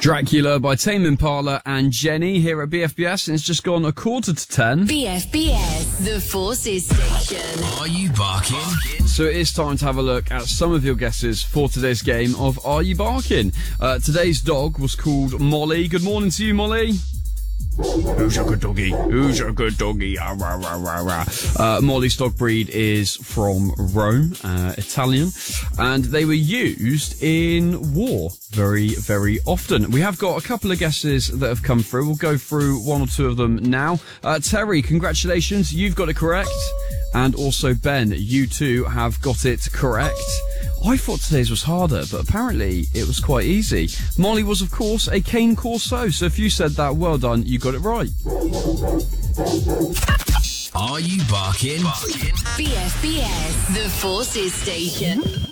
Dracula by Tame Impala and Jenny here at BFBS, and it's just gone 9:45. BFBS, the Forces Station. Are you barking? So it is time to have a look at some of your guesses for today's game of Are You Barking? Today's dog was called Molly. Good morning to you, Molly. Who's a good doggy? Who's a good doggy? Molly's dog breed is from Rome, Italian, and they were used in war very, very often. We have got a couple of guesses that have come through. We'll go through one or two of them now. Terry, congratulations. You've got it correct. And also, Ben, you too have got it correct. I thought today's was harder, but apparently it was quite easy. Molly was, of course, a cane corso, so if you said that, well done, you got it right. Are you barking? BFBS, the Forces Station.